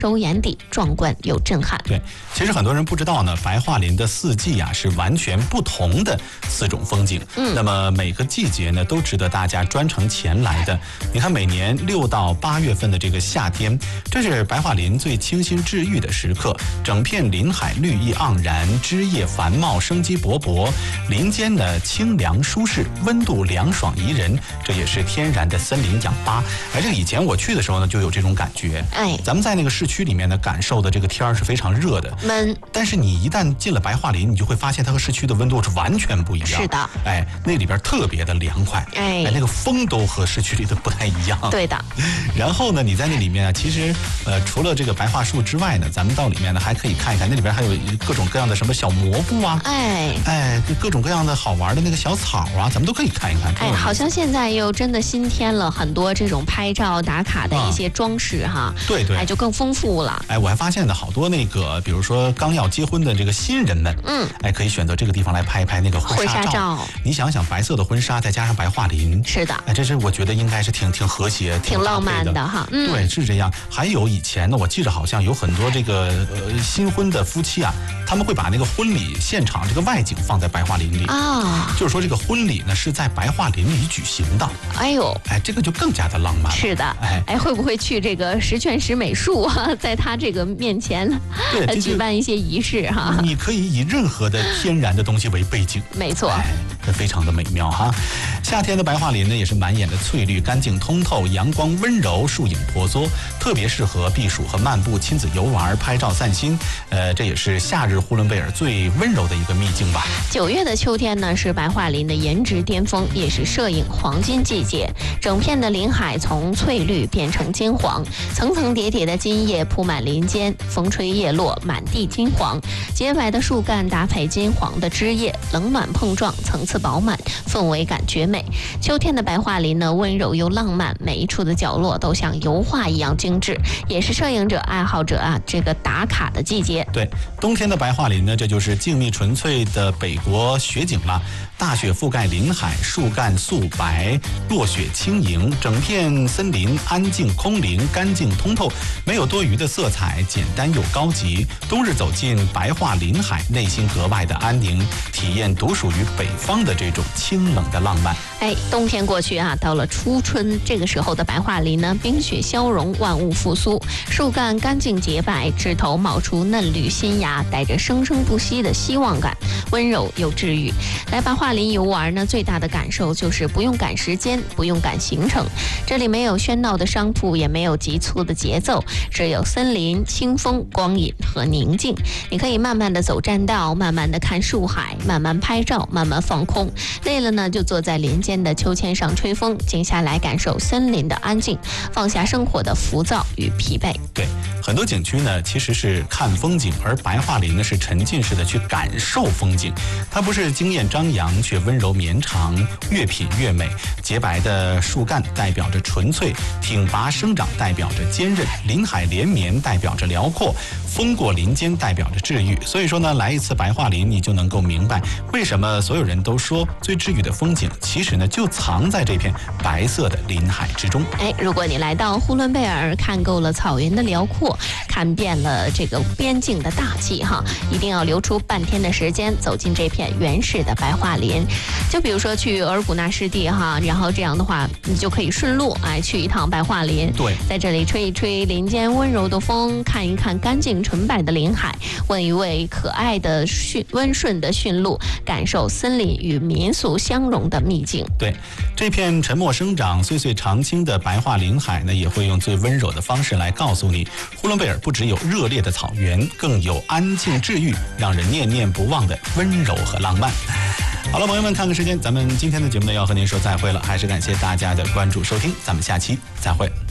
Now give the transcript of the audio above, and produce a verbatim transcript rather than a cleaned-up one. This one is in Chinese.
收眼底，壮观又震撼。 对，其实很多人不知道呢，白桦林的四季啊是完全不同的四种风景。嗯，那么每个季节呢都值得大家专程前来的。你看，每年六到八月份的这个夏天，这是白桦林最清新治愈的时刻，整片林海绿意盎然，枝叶繁茂，生机勃勃，林间呢清凉舒适，温度凉爽宜人，这也是天然的森林氧吧。而这个以前我去的时候呢，就有这种感觉。哎，咱们在那个市区里面呢，感受的这个天儿是非常热的， 闷。 但是你一旦进了白桦林，你就会发现它和市区的温度是完全不一样。 是的， 哎，那里边特别的凉快，哎，那个风都和市区里的不太一样。 对的。 然后呢，你在那里面啊，其实呃，除了这个白桦树之外呢，咱们到里面呢还可以看一看，那里边还有各种各样的什么小蘑菇啊，哎哎，各种各样的好玩的那个小草啊，咱们都可以看一看。 哎，好像现在又真的新添了很多这种拍照打卡的一些装饰哈。啊、 对对， 哎，就更丰富了。 哎，我还发现呢，好多那个，比如说刚要结婚的这个新人们，嗯，哎，可以选择这个地方来拍一拍那个婚纱照。婚纱照，你想想，白色的婚纱再加上白桦林， 是的， 哎，这是我觉得应该是挺挺和谐、 挺浪漫的哈。 嗯，对，是这样。还有以前呢，我记得好像有很多这个呃新婚的夫妻啊，他们会把那个婚礼现场这个外景放在白桦林里啊、哦，就是说这个婚礼呢是在白桦林里举行的。 哎呦， 哎，这个就更加的浪漫了。 是的，哎哎，会不会去这个十全十美术啊，在他这个面前对举办一些仪式哈？ 你可以以任何的天然的东西为背景， 没错， 哎，非常的美妙哈。夏天的白桦林呢，也是满眼的翠绿，干净通透，阳光温柔，树影婆娑，特别适合避暑和漫步、亲子游玩、拍照散心。呃，这也是夏日呼伦贝尔最温柔的一个秘境吧。 九月的秋天呢，是白桦林的颜值巅峰，也是摄影黄金季节。整片的林海从翠绿变成金黄，层层叠叠的金叶铺满林间，风吹叶落，满地金黄。洁白的树干搭配金黄的枝叶，冷暖碰撞，层次饱满，氛围感绝美。秋天的白桦林呢，温柔又浪漫，每一处的角落都像油画一样精致，也是摄影者爱好者啊这个打卡的季节。 对，冬天的白桦林呢，这就是静谧纯粹的北国雪景了。大雪覆盖林海，树干素白，落雪轻盈，整片森林安静空灵，干净通透，没有多余的色彩，简单又高级。冬日走进白桦林海，内心格外的安宁，体验独属于北方的这种清冷的浪漫。 哎，冬天过去啊，到了初春，这个时候的白桦林呢，冰雪消融，万物复苏，树干干净洁白，枝头冒出嫩绿新芽，带着生生不息的希望感，温柔又治愈。来白桦林游玩呢，最大的感受就是不用赶时间，不用赶行程，这里没有喧闹的商铺，也没有急促的节奏，只有森林、清风、光影和宁静。你可以慢慢的走栈道，慢慢的看树海，慢慢拍照，慢慢放空。累了呢，就坐在林间的秋千上吹风，静下来感受森林的安静，放下生活的浮躁与疲惫。 对，很多景区呢其实是看风景，而白桦林呢是沉浸式的去感受风景。它不是惊艳张扬，却温柔绵长，越品越美。洁白的树干代表着纯粹，挺拔生长代表着坚韧，林海连绵代表着辽阔，风过林间代表着治愈。所以说呢，来一次白桦林，你就能够明白为什么所有人都说最治愈的风景，其实呢就藏在这片白色的林海之中。 哎，如果你来到呼伦贝尔，看够了草原的辽阔，看遍了这个边境的大气哈，一定要留出半天的时间，走进这片原始的白桦林。就比如说去额尔古纳湿地哈，然后这样的话，你就可以顺路哎去一趟白桦林。 对， 在这里吹一吹林间温柔的风，看一看干净纯白的林海，闻一味可爱的驯温顺的驯鹿，感受森林与民俗相融的秘境。 对，这片沉默生长、岁岁常青的白桦林海呢，也会用最温柔的方式来告诉你，呼伦贝尔不只有热烈的草原，更有安静治愈、让人念念不忘的温柔和浪漫。好了，朋友们，看看时间，咱们今天的节目呢要和您说再会了，还是感谢大家的关注收听，咱们下期再会。